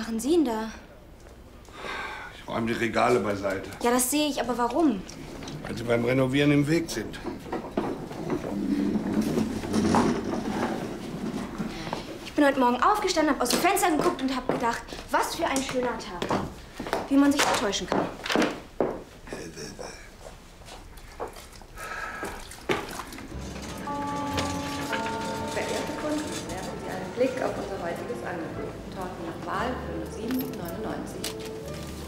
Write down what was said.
machen Sie denn da? Ich räume die Regale beiseite. Ja, das sehe ich, aber warum? Weil sie beim Renovieren im Weg sind. Ich bin heute Morgen aufgestanden, habe aus dem Fenster geguckt und habe gedacht, was für ein schöner Tag. Wie man sich täuschen kann. Verehrte Kunden, werfen Sie einen Blick auf unser heutiges Angebot. Torten nach Wahl für 7,99 €.